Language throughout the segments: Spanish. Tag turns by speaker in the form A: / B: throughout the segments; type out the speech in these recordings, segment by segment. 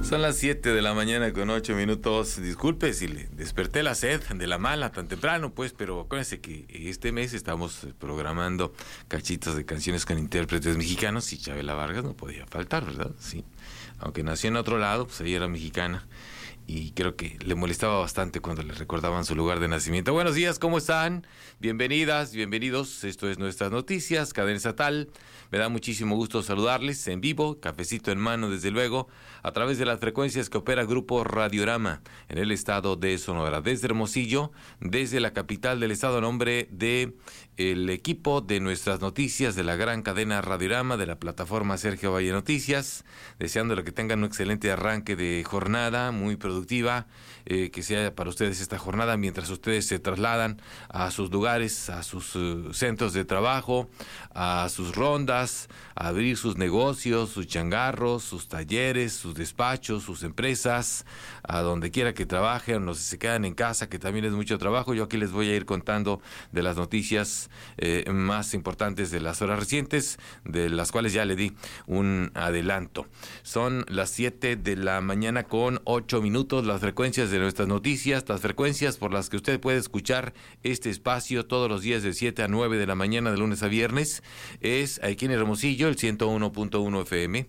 A: Son las 7 de la mañana con 8 minutos. Disculpe si le desperté la sed de la mala tan temprano, pues, pero acuérdense que este mes estamos programando cachitos de canciones con intérpretes mexicanos y Chabela Vargas no podía faltar, ¿verdad? Sí. Aunque nació en otro lado, pues ella era mexicana y creo que le molestaba bastante cuando le recordaban su lugar de nacimiento. Buenos días, ¿cómo están? Bienvenidas, bienvenidos. Esto es Nuestras Noticias, cadena estatal. Me da muchísimo gusto saludarles en vivo, cafecito en mano, desde luego, a través de las frecuencias que opera Grupo Radiorama en el estado de Sonora. Desde Hermosillo, desde la capital del estado, a nombre de el equipo de Nuestras Noticias, de la gran cadena Radiorama, de la plataforma Sergio Valle Noticias, deseándole que tengan un excelente arranque de jornada, muy productiva, que sea para ustedes esta jornada mientras ustedes se trasladan a sus lugares, a sus centros de trabajo, a sus rondas, a abrir sus negocios, sus changarros, sus talleres, sus despachos, sus empresas, a donde quiera que trabajen, o si se quedan en casa, que también es mucho trabajo. Yo aquí les voy a ir contando de las noticias más importantes de las horas recientes, de las cuales ya le di un adelanto. Son las 7 de la mañana con 8 minutos, las frecuencias de Nuestras Noticias, las frecuencias por las que usted puede escuchar este espacio todos los días de 7 a 9 de la mañana, de lunes a viernes, es aquí en Hermosillo, el 101.1 FM,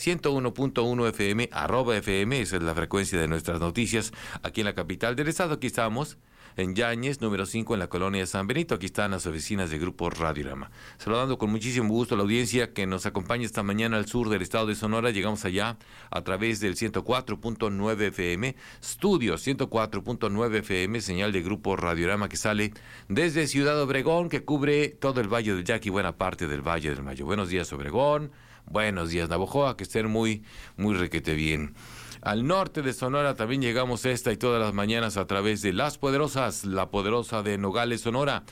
A: 101.1 FM, @FM, esa es la frecuencia de Nuestras Noticias, aquí en la capital del estado. Aquí estamos en Yáñez, número 5, en la colonia San Benito. Aquí están las oficinas de Grupo Radiorama. Saludando con muchísimo gusto a la audiencia que nos acompaña esta mañana al sur del estado de Sonora. Llegamos allá a través del 104.9 FM, estudio 104.9 FM, señal de Grupo Radiorama que sale desde Ciudad Obregón, que cubre todo el Valle del Yaqui y buena parte del Valle del Mayo. Buenos días, Obregón. Buenos días, Navojoa, que estén muy requete bien. Al norte de Sonora también llegamos esta y todas las mañanas a través de Las Poderosas, la poderosa de Nogales, Sonora,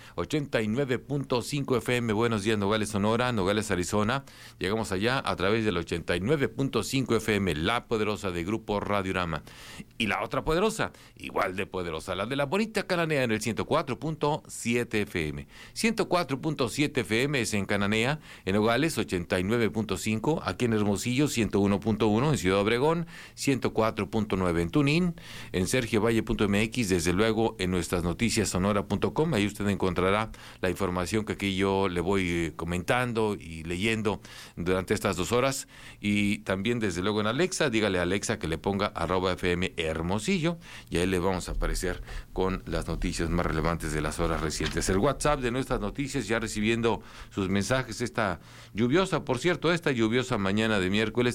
A: 89.5 FM. Buenos días, Nogales, Sonora, Nogales, Arizona. Llegamos allá a través del 89.5 FM, la poderosa de Grupo Radiorama. Y la otra poderosa, igual de poderosa, la de la bonita Cananea, en el 104.7 FM. 104.7 FM es en Cananea, en Nogales 89.5, aquí en Hermosillo 101.1, en Ciudad Obregón 104.9, en Tunín, en sergiovalle.mx, desde luego en Nuestras Noticias sonora.com. Ahí usted encontrará la información que aquí yo le voy comentando y leyendo durante estas 2 horas. Y también desde luego en Alexa, dígale a Alexa que le ponga @FM Hermosillo y ahí le vamos a aparecer con las noticias más relevantes de las horas recientes. El WhatsApp de Nuestras Noticias, ya recibiendo sus mensajes esta lluviosa, por cierto, esta lluviosa mañana de miércoles,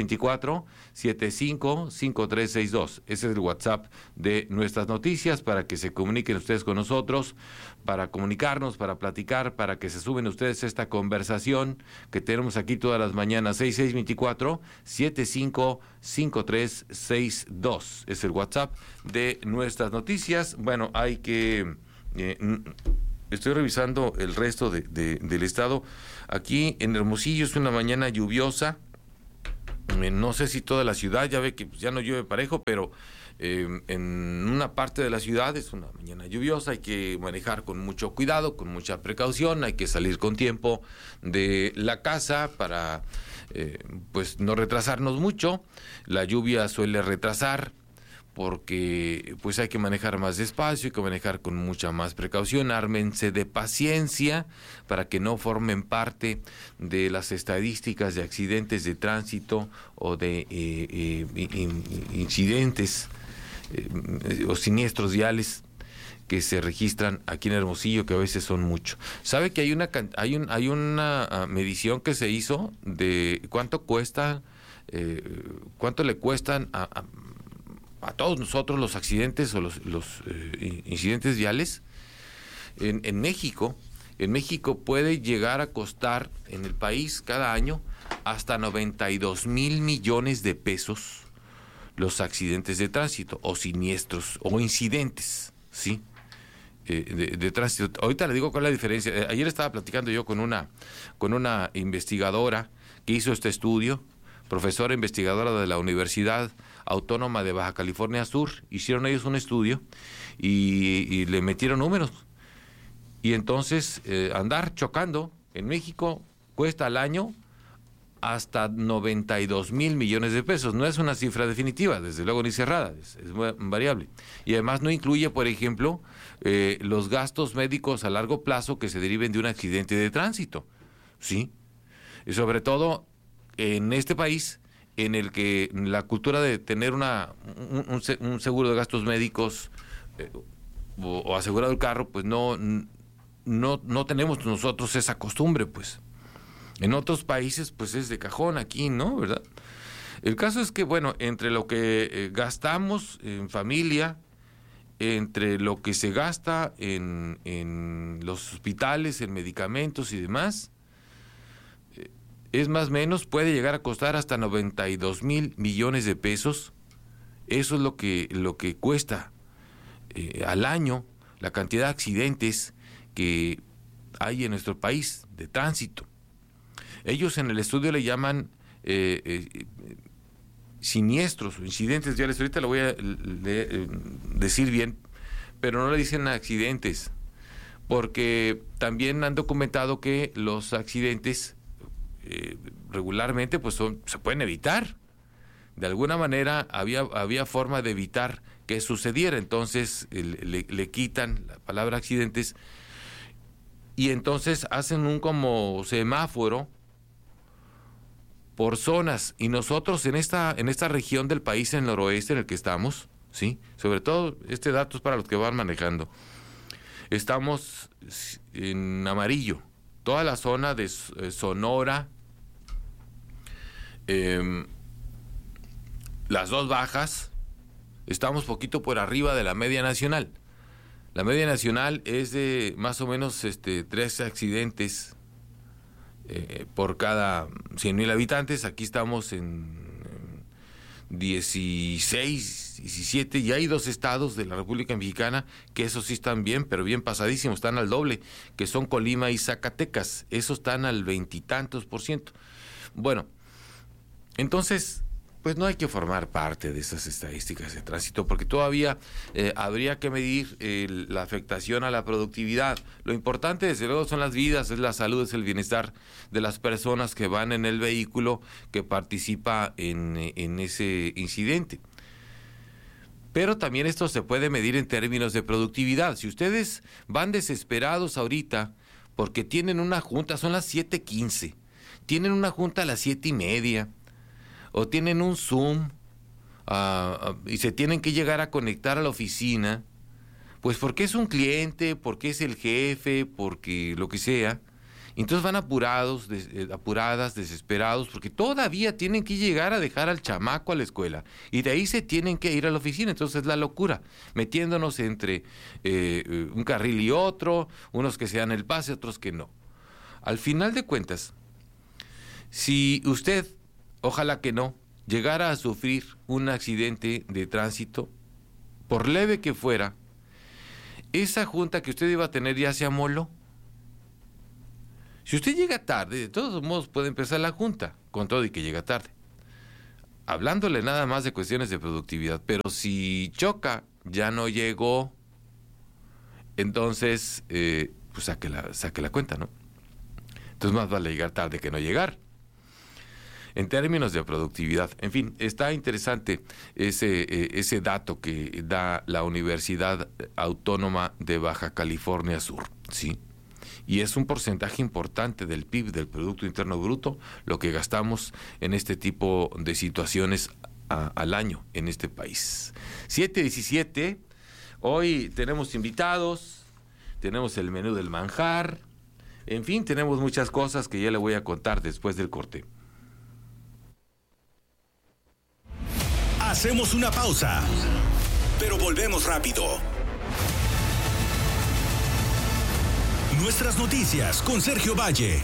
A: 6624-755362. Ese es el WhatsApp de Nuestras Noticias para que se comuniquen ustedes con nosotros, para comunicarnos, para platicar, para que se suben ustedes a esta conversación que tenemos aquí todas las mañanas. 6624-755362 es el WhatsApp de Nuestras Noticias. Bueno, hay que... estoy revisando el resto del estado. Aquí en Hermosillo es una mañana lluviosa. No sé si toda la ciudad, ya ve que ya no llueve parejo, pero en una parte de la ciudad es una mañana lluviosa. Hay que manejar con mucho cuidado, con mucha precaución. Hay que salir con tiempo de la casa para pues no retrasarnos mucho. La lluvia suele retrasar porque pues hay que manejar más despacio, hay que manejar con mucha más precaución. Ármense de paciencia para que no formen parte de las estadísticas de accidentes de tránsito o de incidentes o siniestros viales que se registran aquí en Hermosillo, que a veces son mucho. ¿Sabe que hay una medición que se hizo de cuánto cuesta, cuánto le cuestan a todos nosotros los accidentes o los incidentes viales? En México puede llegar a costar en el país cada año hasta 92,000 millones de pesos los accidentes de tránsito o siniestros o incidentes, ¿sí? De tránsito. Ahorita le digo cuál es la diferencia. Ayer estaba platicando yo con una investigadora que hizo este estudio, profesora investigadora de la Universidad Autónoma de Baja California Sur. Hicieron ellos un estudio y le metieron números. Y entonces andar chocando en México cuesta al año hasta 92,000 millones de pesos. No es una cifra definitiva, desde luego ni cerrada, es variable. Y además no incluye, por ejemplo, los gastos médicos a largo plazo que se deriven de un accidente de tránsito. ¿Sí? Y sobre todo en este país, en el que la cultura de tener un seguro de gastos médicos o asegurado el carro, pues no tenemos nosotros esa costumbre, pues. En otros países, pues es de cajón, aquí no, ¿verdad? El caso es que, bueno, entre lo que gastamos en familia, entre lo que se gasta en los hospitales, en medicamentos y demás, es más o menos, puede llegar a costar hasta 92,000 millones de pesos. Eso es lo que cuesta al año la cantidad de accidentes que hay en nuestro país de tránsito. Ellos en el estudio le llaman siniestros o incidentes viales. Ahorita lo voy a decir bien, pero no le dicen accidentes, porque también han documentado que los accidentes regularmente pues se pueden evitar. De alguna manera había forma de evitar que sucediera, entonces le quitan la palabra accidentes y entonces hacen un como semáforo por zonas, y nosotros en esta región del país, en el noroeste en el que estamos, ¿sí? Sobre todo este dato es para los que van manejando, estamos en amarillo, toda la zona de Sonora, las dos bajas, estamos poquito por arriba de la media nacional. La media nacional es de más o menos 13 accidentes por cada 100,000 habitantes. Aquí estamos en 16, 17, y hay 2 estados de la República Mexicana que esos sí están bien, pero bien pasadísimos, están al doble, que son Colima y Zacatecas. Esos están al 20 y tantos %. Bueno, entonces, pues no hay que formar parte de esas estadísticas de tránsito, porque todavía habría que medir la afectación a la productividad. Lo importante, desde luego, son las vidas, es la salud, es el bienestar de las personas que van en el vehículo que participa en ese incidente. Pero también esto se puede medir en términos de productividad. Si ustedes van desesperados ahorita porque tienen una junta, son las 7:15, tienen una junta a las 7:30, o tienen un Zoom y se tienen que llegar a conectar a la oficina, pues porque es un cliente, porque es el jefe, porque lo que sea, entonces van apurados, apuradas, desesperados, porque todavía tienen que llegar a dejar al chamaco a la escuela, y de ahí se tienen que ir a la oficina. Entonces es la locura, metiéndonos entre un carril y otro, unos que se dan el pase, otros que no. Al final de cuentas, si usted, ojalá que no, llegara a sufrir un accidente de tránsito, por leve que fuera, esa junta que usted iba a tener ya se amoló. Si usted llega tarde, de todos modos puede empezar la junta, con todo y que llega tarde, hablándole nada más de cuestiones de productividad. Pero si choca, ya no llegó, entonces pues saque la cuenta, ¿no? Entonces más vale llegar tarde que no llegar, en términos de productividad. En fin, está interesante ese dato que da la Universidad Autónoma de Baja California Sur, ¿sí? Y es un porcentaje importante del PIB, del Producto Interno Bruto, lo que gastamos en este tipo de situaciones al año en este país. 7:17, hoy tenemos invitados, tenemos el menú del manjar, en fin, tenemos muchas cosas que ya le voy a contar después del corte.
B: Hacemos una pausa, pero volvemos rápido. Nuestras noticias con Sergio Valle.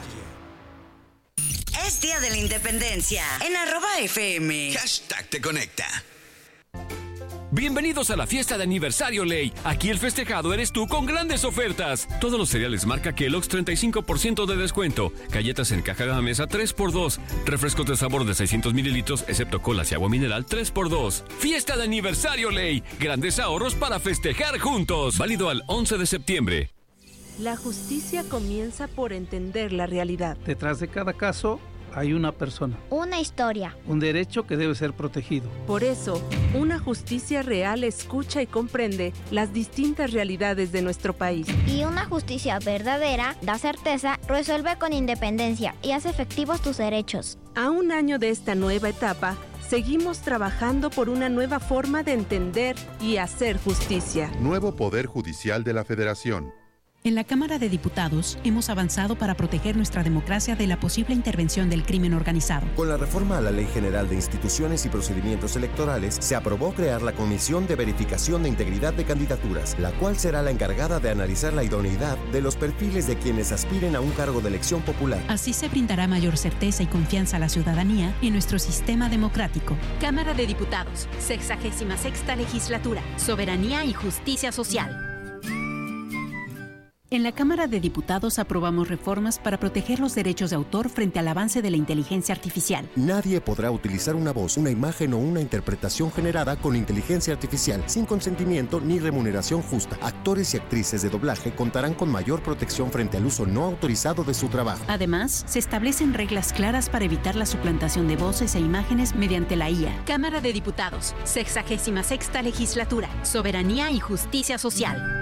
C: Es Día de la Independencia en @FM.
B: #te conecta.
D: Bienvenidos a la fiesta de aniversario Ley. Aquí el festejado eres tú con grandes ofertas. Todos los cereales marca Kellogg's 35% de descuento. Galletas en caja Gamesa 3x2. Refrescos de sabor de 600 mililitros, excepto colas y agua mineral 3x2. Fiesta de aniversario Ley. Grandes ahorros para festejar juntos. Válido al 11 de septiembre.
E: La justicia comienza por entender la realidad.
F: Detrás de cada caso
E: hay una persona.
F: Una historia.
E: Un derecho que debe ser protegido.
G: Por eso, una justicia real escucha y comprende las distintas realidades de nuestro país.
F: Y una justicia verdadera da certeza, resuelve con independencia y hace efectivos tus derechos.
G: A un año de esta nueva etapa, seguimos trabajando por una nueva forma de entender y hacer justicia.
H: Nuevo Poder Judicial de la Federación.
I: En la Cámara de Diputados hemos avanzado para proteger nuestra democracia de la posible intervención del crimen organizado.
J: Con la reforma a la Ley General de Instituciones y Procedimientos Electorales, se aprobó crear la Comisión de Verificación de Integridad de Candidaturas, la cual será la encargada de analizar la idoneidad de los perfiles de quienes aspiren a un cargo de elección popular.
I: Así se brindará mayor certeza y confianza a la ciudadanía en nuestro sistema democrático.
K: Cámara de Diputados, 66ª Legislatura, Soberanía y Justicia Social.
I: En la Cámara de Diputados aprobamos reformas para proteger los derechos de autor frente al avance de la inteligencia artificial.
J: Nadie podrá utilizar una voz, una imagen o una interpretación generada con inteligencia artificial sin consentimiento ni remuneración justa. Actores y actrices de doblaje contarán con mayor protección frente al uso no autorizado de su trabajo.
I: Además, se establecen reglas claras para evitar la suplantación de voces e imágenes mediante la IA.
K: Cámara de Diputados, 66ª Legislatura, Soberanía y Justicia Social.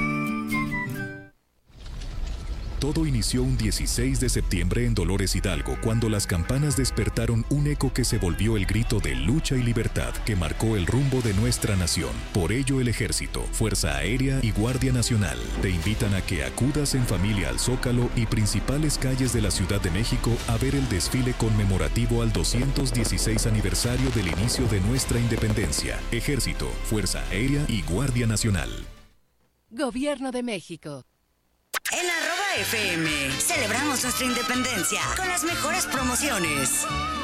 L: Todo inició un 16 de septiembre en Dolores Hidalgo, cuando las campanas despertaron un eco que se volvió el grito de lucha y libertad que marcó el rumbo de nuestra nación. Por ello, el Ejército, Fuerza Aérea y Guardia Nacional te invitan a que acudas en familia al Zócalo y principales calles de la Ciudad de México a ver el desfile conmemorativo al 216 aniversario del inicio de nuestra independencia. Ejército, Fuerza Aérea y Guardia Nacional.
M: Gobierno de México.
C: En @FM celebramos nuestra independencia con las mejores promociones.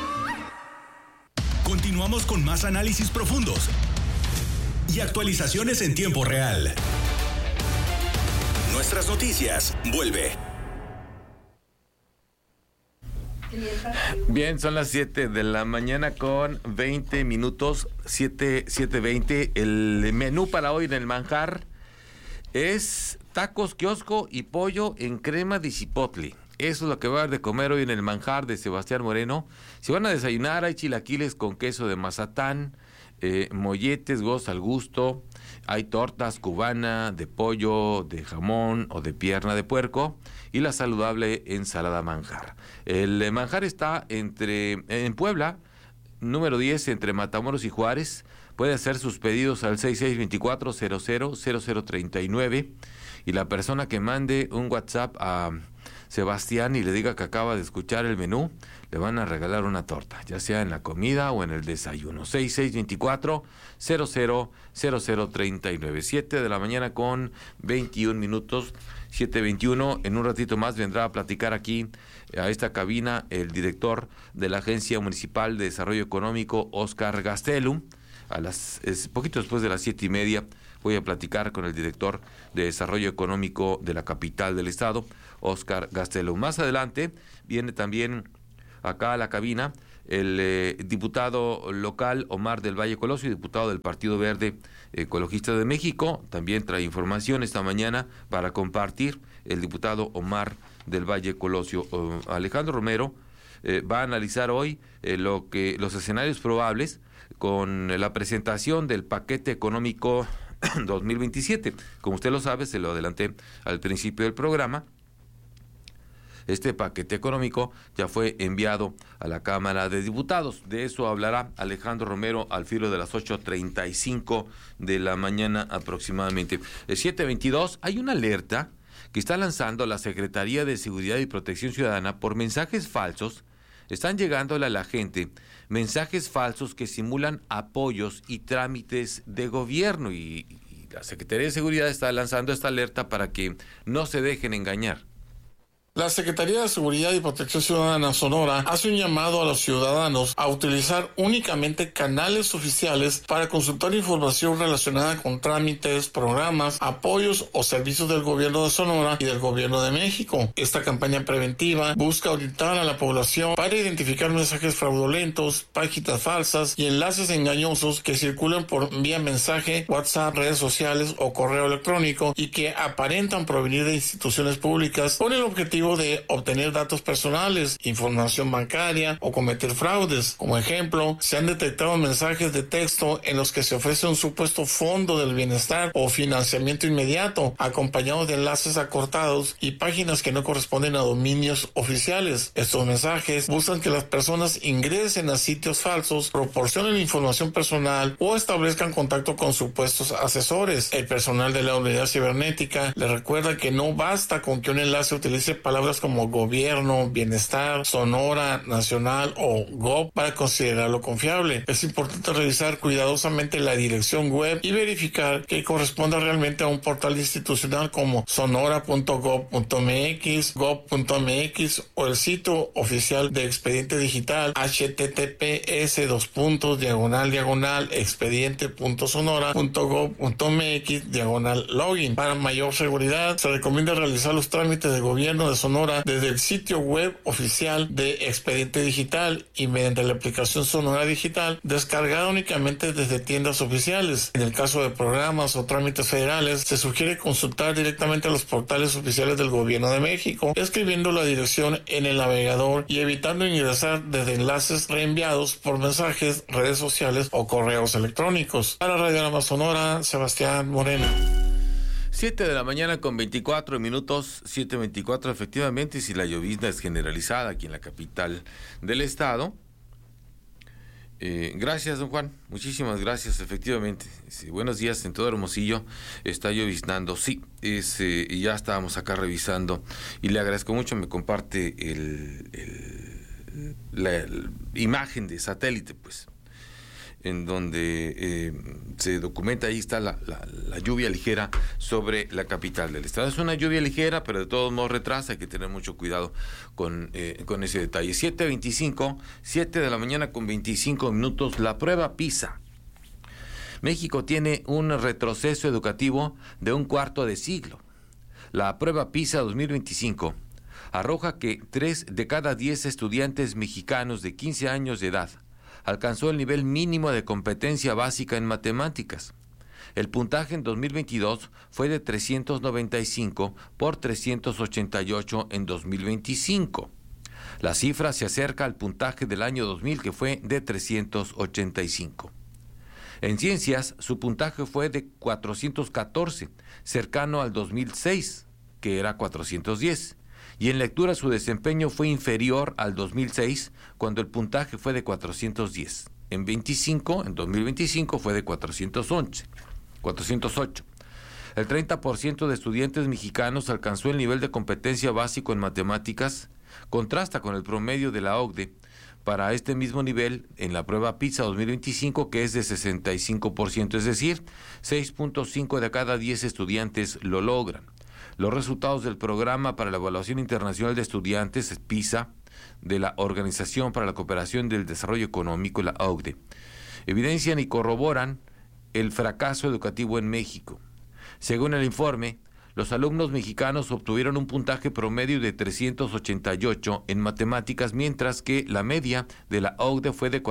B: Continuamos con más análisis profundos y actualizaciones en tiempo real. Nuestras noticias, vuelve.
A: Bien, son las 7 de la mañana con 20 minutos, 7:20. El menú para hoy en el manjar es tacos, kiosco y pollo en crema de chipotle. Eso es lo que va a haber de comer hoy en el manjar de Sebastián Moreno. Si van a desayunar, hay chilaquiles con queso de mazatán, molletes, huevos al gusto, hay tortas cubana de pollo, de jamón o de pierna de puerco y la saludable ensalada manjar. El manjar está en Puebla, número 10, entre Matamoros y Juárez. Puede hacer sus pedidos al 6624-000039 y la persona que mande un WhatsApp a Sebastián y le diga que acaba de escuchar el menú, le van a regalar una torta, ya sea en la comida o en el desayuno. 6624-000039. 7 de la mañana con 21 minutos, 7:21. En un ratito más vendrá a platicar aquí a esta cabina el director de la Agencia Municipal de Desarrollo Económico, Óscar Gastelum. Poquito después de las 7:30 voy a platicar con el director de Desarrollo Económico de la capital del estado, Óscar Gastelum. Más adelante viene también acá a la cabina el diputado local Omar del Valle Colosio, diputado del Partido Verde Ecologista de México. También trae información esta mañana para compartir el diputado Omar del Valle Colosio. Alejandro Romero va a analizar hoy los escenarios probables con la presentación del paquete económico 2027. Como usted lo sabe, se lo adelanté al principio del programa. Este paquete económico ya fue enviado a la Cámara de Diputados. De eso hablará Alejandro Romero al filo de las 8:35 de la mañana aproximadamente. 7:22, hay una alerta que está lanzando la Secretaría de Seguridad y Protección Ciudadana por mensajes falsos. Están llegándole a la gente mensajes falsos que simulan apoyos y trámites de gobierno y la Secretaría de Seguridad está lanzando esta alerta para que no se dejen engañar.
N: La Secretaría de Seguridad y Protección Ciudadana Sonora hace un llamado a los ciudadanos a utilizar únicamente canales oficiales para consultar información relacionada con trámites, programas, apoyos o servicios del gobierno de Sonora y del gobierno de México. Esta campaña preventiva busca orientar a la población para identificar mensajes fraudulentos, páginas falsas y enlaces engañosos que circulan por vía mensaje, WhatsApp, redes sociales o correo electrónico y que aparentan provenir de instituciones públicas con el objetivo objetivo de obtener datos personales, información bancaria o cometer fraudes. Como ejemplo, se han detectado mensajes de texto en los que se ofrece un supuesto fondo del bienestar o financiamiento inmediato, acompañados de enlaces acortados y páginas que no corresponden a dominios oficiales. Estos mensajes buscan que las personas ingresen a sitios falsos, proporcionen información personal o establezcan contacto con supuestos asesores. El personal de la unidad cibernética le recuerda que no basta con que un enlace utilice palabras como gobierno, bienestar, Sonora, nacional o gov para considerarlo confiable. Es importante revisar cuidadosamente la dirección web y verificar que corresponda realmente a un portal institucional como sonora.gov.mx, gov.mx o el sitio oficial de Expediente Digital https://expediente.sonora.gov.mx/login. Para mayor seguridad, se recomienda realizar los trámites de gobierno de Sonora desde el sitio web oficial de Expediente Digital y mediante la aplicación Sonora Digital, descargada únicamente desde tiendas oficiales. En el caso de programas o trámites federales, se sugiere consultar directamente a los portales oficiales del Gobierno de México, escribiendo la dirección en el navegador y evitando ingresar desde enlaces reenviados por mensajes, redes sociales o correos electrónicos. Para Radio Sonora, Sebastián Moreno.
A: 7 de la mañana con 24 minutos, 7:24 efectivamente, si la llovizna es generalizada aquí en la capital del estado. Gracias, don Juan, muchísimas gracias, efectivamente. Sí, buenos días, en todo Hermosillo está lloviznando, sí, ya estábamos acá revisando y le agradezco mucho, me comparte la imagen de satélite, pues, en donde se documenta, ahí está la lluvia ligera sobre la capital del estado. Es una lluvia ligera, pero de todos modos retrasa, hay que tener mucho cuidado con ese detalle. 7:25, 7 de la mañana con 25 minutos, la prueba PISA. México tiene un retroceso educativo de un cuarto de siglo. La prueba PISA 2025 arroja que 3 de cada 10 estudiantes mexicanos de 15 años de edad alcanzó el nivel mínimo de competencia básica en matemáticas. El puntaje en 2022 fue de 395 por 388 en 2025. La cifra se acerca al puntaje del año 2000, que fue de 385. En ciencias, su puntaje fue de 414, cercano al 2006, que era 410. Y en lectura su desempeño fue inferior al 2006, cuando el puntaje fue de 410. En 2025 fue de 408. El 30% de estudiantes mexicanos alcanzó el nivel de competencia básico en matemáticas, contrasta con el promedio de la OCDE para este mismo nivel en la prueba PISA 2025, que es de 65%, es decir, 6.5 de cada 10 estudiantes lo logran. Los resultados del Programa para la Evaluación Internacional de Estudiantes, PISA, de la Organización para la Cooperación del Desarrollo Económico, la OCDE, evidencian y corroboran el fracaso educativo en México. Según el informe, los alumnos mexicanos obtuvieron un puntaje promedio de 388 en matemáticas, mientras que la media de la OCDE fue de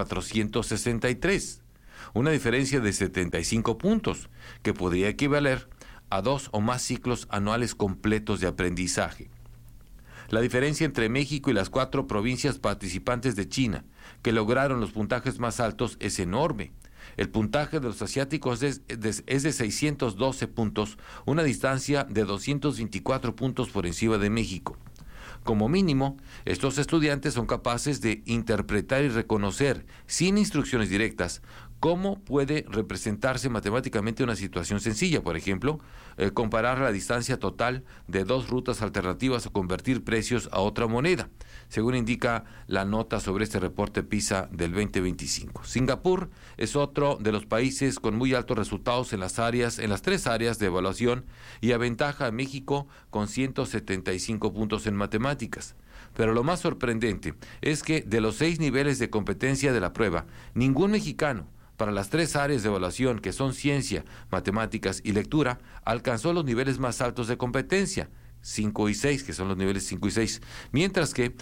A: 463, una diferencia de 75 puntos, que podría equivaler a 2 o más ciclos anuales completos de aprendizaje. La diferencia entre México y las 4 provincias participantes de China, que lograron los puntajes más altos, es enorme. El puntaje de los asiáticos es de 612 puntos, una distancia de 224 puntos por encima de México. Como mínimo, estos estudiantes son capaces de interpretar y reconocer, sin instrucciones directas, cómo puede representarse matemáticamente una situación sencilla. Por ejemplo, comparar la distancia total de 2 rutas alternativas o convertir precios a otra moneda, según indica la nota sobre este reporte PISA del 2025. Singapur es otro de los países con muy altos resultados en las 3 áreas de evaluación y aventaja a México con 175 puntos en matemáticas. Pero lo más sorprendente es que de los 6 niveles de competencia de la prueba, ningún mexicano para las 3 áreas de evaluación, que son ciencia, matemáticas y lectura, alcanzó los niveles más altos de competencia, 5 y 6, que son los niveles 5 y 6, mientras que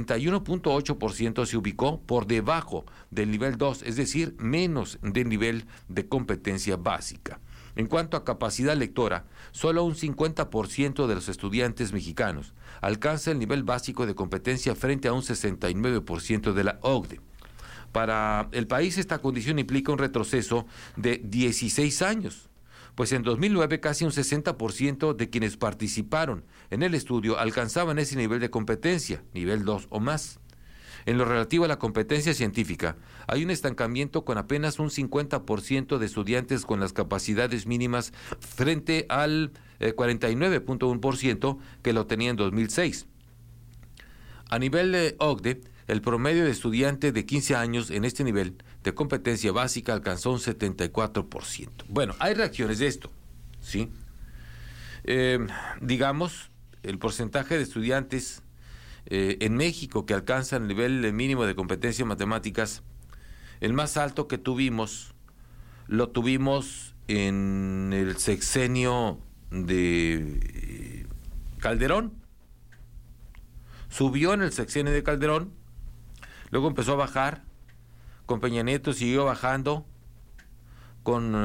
A: 41.8% se ubicó por debajo del nivel 2, es decir, menos del nivel de competencia básica. En cuanto a capacidad lectora, solo un 50% de los estudiantes mexicanos alcanza el nivel básico de competencia frente a un 69% de la OCDE. Para el país esta condición implica un retroceso de 16 años, pues en 2009 casi un 60% de quienes participaron en el estudio alcanzaban ese nivel de competencia, nivel 2 o más. En lo relativo a la competencia científica, hay un estancamiento con apenas un 50% de estudiantes con las capacidades mínimas frente al 49.1% que lo tenía en 2006. A nivel de OCDE, el promedio de estudiante de 15 años en este nivel de competencia básica alcanzó un 74%. Bueno, hay reacciones de esto, ¿sí? Digamos, el porcentaje de estudiantes en México que alcanzan el nivel mínimo de competencia en matemáticas, el más alto que tuvimos, lo tuvimos en el sexenio de Calderón. Subió en el sexenio de Calderón, luego empezó a bajar, con Peña Nieto siguió bajando, con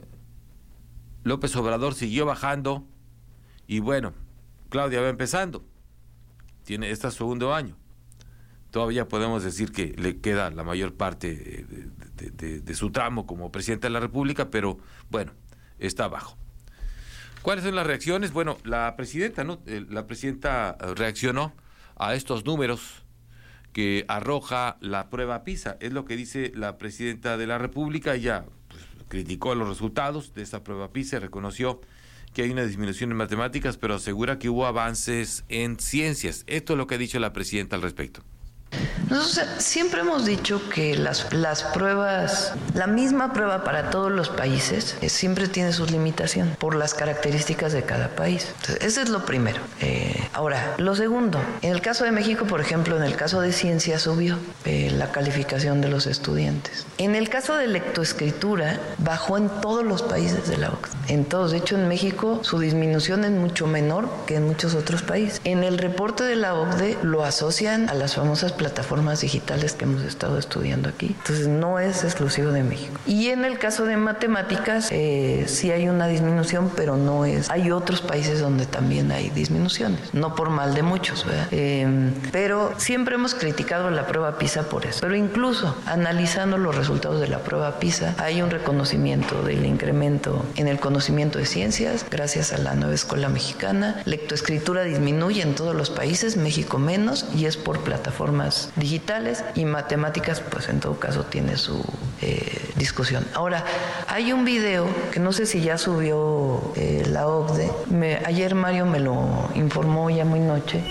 A: López Obrador siguió bajando, y bueno, Claudia va empezando. Está segundo año. Todavía podemos decir que le queda la mayor parte de su tramo como presidenta de la República, pero bueno, está abajo. ¿Cuáles son las reacciones? Bueno, la presidenta, ¿no? La presidenta reaccionó a estos números que arroja la prueba PISA. Es lo que dice la presidenta de la República. Ella criticó los resultados de esta prueba PISA, reconoció que hay una disminución en matemáticas, pero asegura que hubo avances en ciencias. Esto es lo que ha dicho la presidenta al respecto.
O: Nosotros siempre hemos dicho que las pruebas, la misma prueba para todos los países, siempre tiene sus limitaciones por las características de cada país. Entonces, eso es lo primero. Ahora, lo segundo, en el caso de México, por ejemplo, en el caso de ciencia subió la calificación de los estudiantes. En el caso de lectoescritura, bajó en todos los países de la OCDE. En todos. De hecho, en México su disminución es mucho menor que en muchos otros países. En el reporte de la OCDE lo asocian a las famosas plataformas digitales que hemos estado estudiando aquí. Entonces no es exclusivo de México. Y en el caso de matemáticas sí hay una disminución, pero no es. Hay otros países donde también hay disminuciones, no por mal de muchos, ¿verdad? Pero siempre hemos criticado la prueba PISA por eso. Pero incluso analizando los resultados de la prueba PISA, hay un reconocimiento del incremento en el conocimiento de ciencias gracias a la nueva escuela mexicana. Lectoescritura disminuye en todos los países, México menos, y es por plataformas digitales, y matemáticas pues en todo caso tiene su discusión. Ahora, hay un video que no sé si ya subió la OCDE, ayer Mario me lo informó ya muy noche.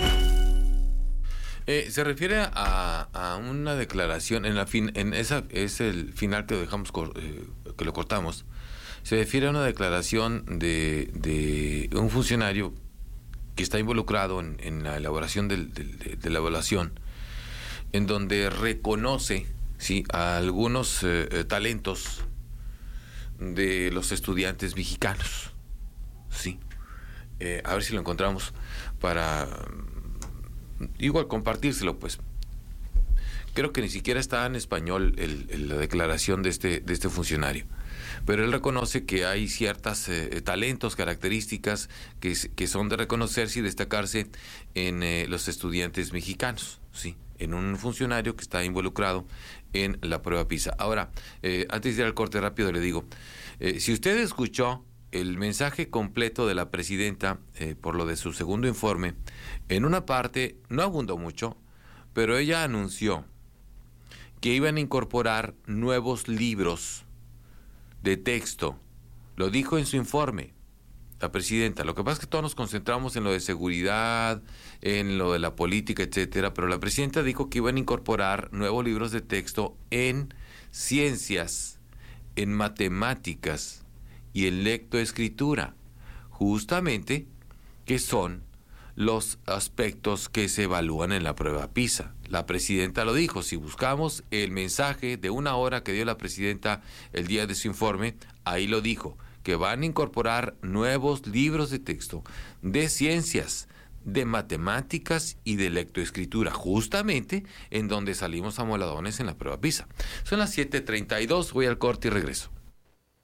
A: Se refiere a una declaración, esa es el final que dejamos que lo cortamos. Se refiere a una declaración de un funcionario que está involucrado en la elaboración de la evaluación, en donde reconoce, sí, a algunos talentos de los estudiantes mexicanos, sí. A ver si lo encontramos para igual compartírselo, pues. Creo que ni siquiera está en español la declaración de este funcionario, pero él reconoce que hay ciertas talentos, características que son de reconocerse y destacarse en los estudiantes mexicanos, sí, en un funcionario que está involucrado en la prueba PISA. Ahora, antes de ir al corte rápido le digo, si usted escuchó el mensaje completo de la presidenta por lo de su segundo informe, en una parte no abundó mucho, pero ella anunció que iban a incorporar nuevos libros de texto. Lo dijo en su informe la presidenta. Lo que pasa es que todos nos concentramos en lo de seguridad, en lo de la política, etcétera, pero la presidenta dijo que iban a incorporar nuevos libros de texto en ciencias, en matemáticas y en lectoescritura, justamente que son los aspectos que se evalúan en la prueba PISA. La presidenta lo dijo, si buscamos el mensaje de 1 hora que dio la presidenta el día de su informe, ahí lo dijo, que van a incorporar nuevos libros de texto de ciencias, de matemáticas y de lectoescritura, justamente en donde salimos amoladones en la prueba PISA. Son las 7:32, voy al corte y regreso.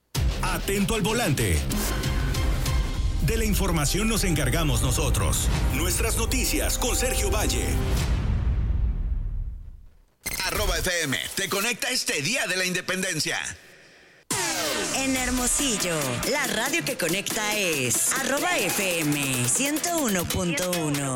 B: atento al volante. De la información nos encargamos nosotros. Nuestras noticias con Sergio Valle.
P: @FM te conecta este Día de la Independencia.
C: En Hermosillo, la radio que conecta es @FM 101.1.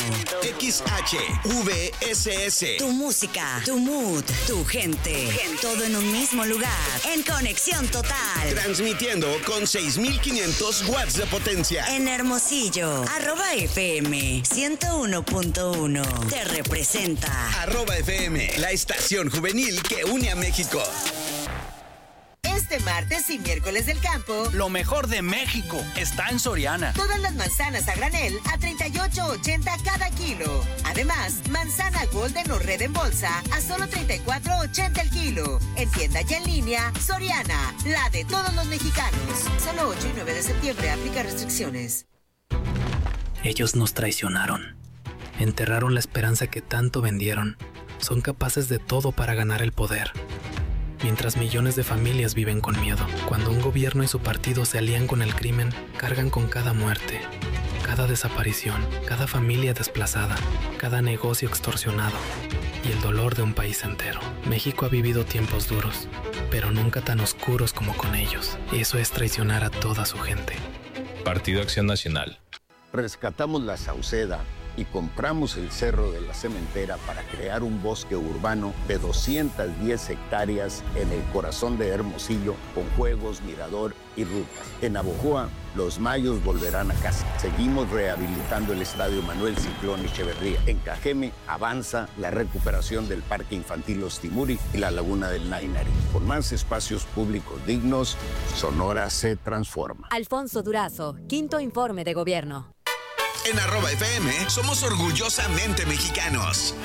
P: XHVSS.
C: Tu música, tu mood, tu gente. Todo en un mismo lugar. En conexión total.
P: Transmitiendo con 6,500 watts de potencia.
C: En Hermosillo, @FM 101.1. Te representa.
P: @FM, la estación juvenil que une a México.
Q: Este martes y miércoles del campo,
R: lo mejor de México está en Soriana.
Q: Todas las manzanas a granel a $38.80 cada kilo. Además, manzana Golden o Red en bolsa a solo $34.80 el kilo. En tienda y en línea, Soriana, la de todos los mexicanos. Solo 8 y 9 de septiembre, aplica restricciones.
S: Ellos nos traicionaron. Enterraron la esperanza que tanto vendieron. Son capaces de todo para ganar el poder. Mientras millones de familias viven con miedo, cuando un gobierno y su partido se alían con el crimen, cargan con cada muerte, cada desaparición, cada familia desplazada, cada negocio extorsionado y el dolor de un país entero. México ha vivido tiempos duros, pero nunca tan oscuros como con ellos. Eso es traicionar a toda su gente.
T: Partido Acción Nacional.
U: Rescatamos la Sauceda y compramos el Cerro de la Cementera para crear un bosque urbano de 210 hectáreas en el corazón de Hermosillo, con juegos, mirador y rutas. En Navojoa, los mayos volverán a casa. Seguimos rehabilitando el Estadio Manuel Ciclón Echeverría. En Cajeme avanza la recuperación del Parque Infantil Los Timuri y la Laguna del Nainari. Con más espacios públicos dignos, Sonora se transforma.
V: Alfonso Durazo, quinto informe de gobierno.
P: En @FM somos orgullosamente mexicanos.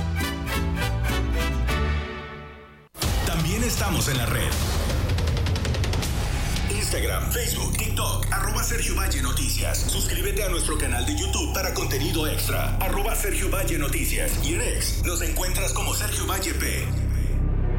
B: También estamos en la red. Instagram, Facebook, TikTok, @Sergio Valle Noticias. Suscríbete a nuestro canal de YouTube para contenido extra. @Sergio Valle Noticias. Y en X nos encuentras como Sergio Valle P.